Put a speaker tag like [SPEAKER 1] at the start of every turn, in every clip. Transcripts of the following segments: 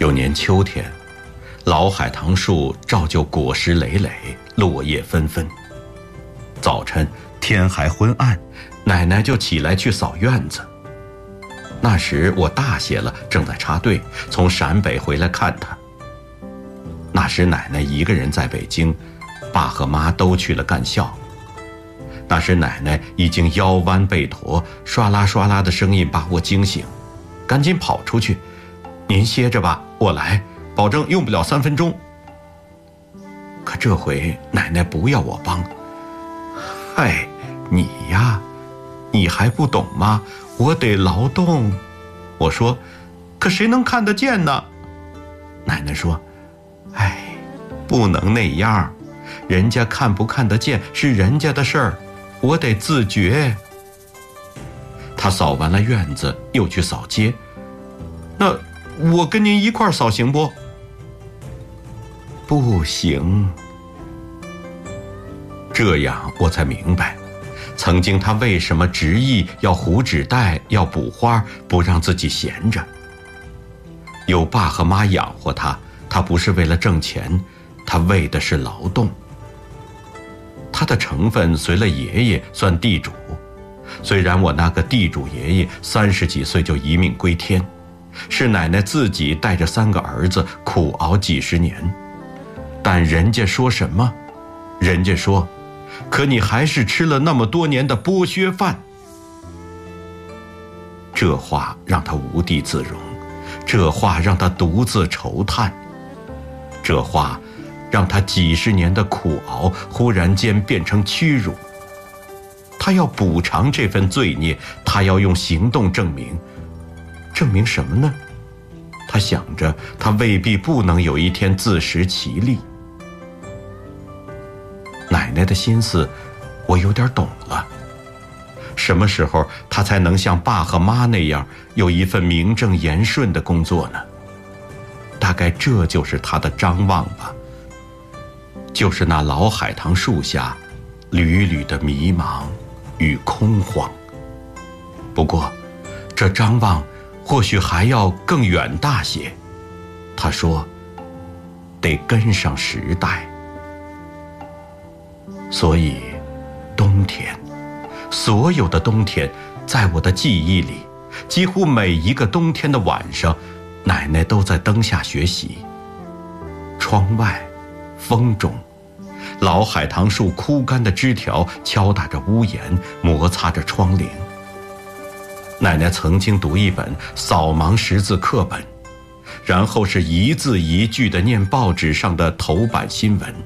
[SPEAKER 1] 有年秋天，老海棠树照旧果实累累，落叶纷纷。早晨天还昏暗，奶奶就起来去扫院子。那时我大些了，正在插队，从陕北回来看她。那时奶奶一个人在北京，爸和妈都去了干校。那时奶奶已经腰弯背驼，唰啦唰啦的声音把我惊醒，赶紧跑出去：“您歇着吧，我来，保证用不了3分钟。”可这回奶奶不要我帮。嗨，你呀，你还不懂吗？我得劳动。我说，可谁能看得见呢？奶奶说，哎，不能那样，人家看不看得见是人家的事儿，我得自觉。她扫完了院子，又去扫街。那我跟您一块儿扫行不？不行。这样我才明白，曾经他为什么执意要糊纸袋，要补花，不让自己闲着。有爸和妈养活他，他不是为了挣钱，他为的是劳动。他的成分随了爷爷算地主，虽然我那个地主爷爷30几岁就一命归天，是奶奶自己带着3个儿子苦熬几10年，但人家说什么？人家说，可你还是吃了那么多年的剥削饭。这话让他无地自容，这话让他独自愁叹，这话让他几10年的苦熬忽然间变成屈辱。他要补偿这份罪孽，他要用行动证明。证明什么呢？他想着，他未必不能有一天自食其力。奶奶的心思我有点懂了。什么时候她才能像爸和妈那样有一份名正言顺的工作呢？大概这就是她的张望吧，就是那老海棠树下缕缕的迷茫与空荒。不过这张望或许还要更远大些。她说得跟上时代。所以冬天，所有的冬天，在我的记忆里，几乎每一个冬天的晚上，奶奶都在灯下学习。窗外，风中，老海棠树枯干的枝条敲打着屋檐，摩擦着窗棂。奶奶曾经读一本扫盲识字课本，然后是一字一句地念报纸上的头版新闻。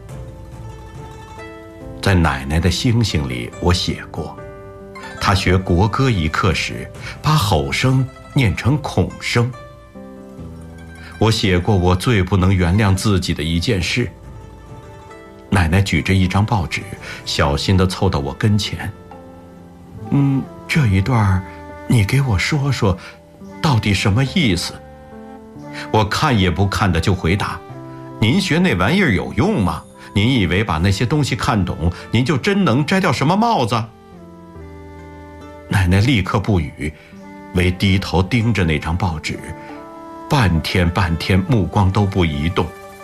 [SPEAKER 1] 在奶奶的星星里，我写过，她学国歌一课时，把吼声念成孔声。我写过我最不能原谅自己的一件事。奶举着一张报纸，小心地凑到我跟前。这一段你给我说说，到底什么意思？我看也不看的就回答：您学那玩意儿有用吗？您以为把那些东西看懂，您就真能摘掉什么帽子？奶奶立刻不语，唯低头盯着那张报纸，半天目光都不移动。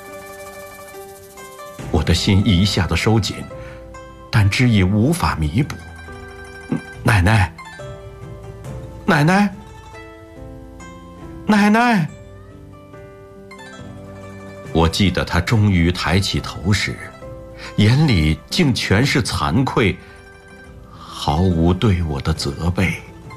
[SPEAKER 1] 我的心一下子收紧，但之意无法弥补。奶奶，奶奶，奶奶！我记得她终于抬起头时，眼里竟全是惭愧，毫无对我的责备。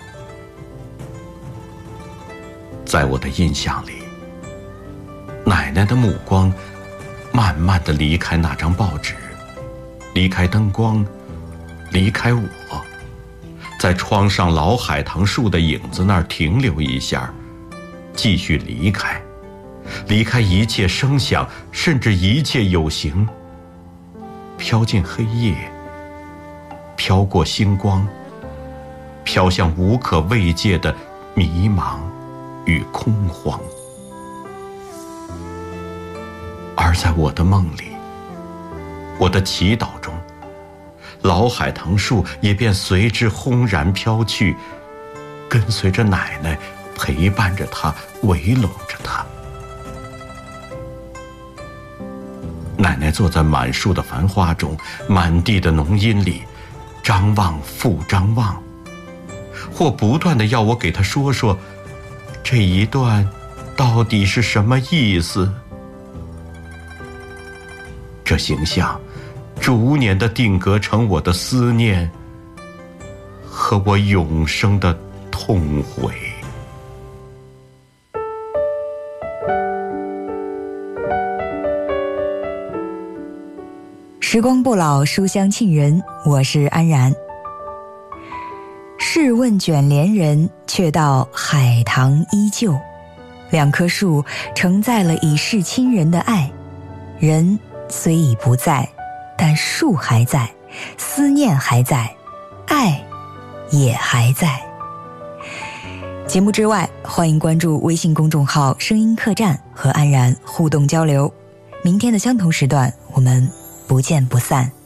[SPEAKER 1] 在我的印象里，奶奶的目光慢慢地离开那张报纸，离开灯光，离开我，在窗上老海棠树的影子那儿停留一下，继续离开，离开一切声响，甚至一切有形，飘进黑夜，飘过星光，飘向无可慰藉的迷茫与空荒。而在我的梦里，我的祈祷中，老海棠树也便随之轰然飘去，跟随着奶奶，陪伴着她，围拢着她。 奶奶坐在满树的繁花中，满地的浓荫里，张望复张望，或不断地要我给她说说这一段到底是什么意思。这形象逐年地定格成我的思念和我永生的痛悔。
[SPEAKER 2] 时光不老，书香沁人，我是安然。试问卷帘人，却道海棠依旧。两棵树承载了已逝亲人的爱，人虽已不在，但树还在，思念还在，爱也还在。节目之外，欢迎关注微信公众号声音客栈，和安然互动交流。明天的相同时段，我们不见不散。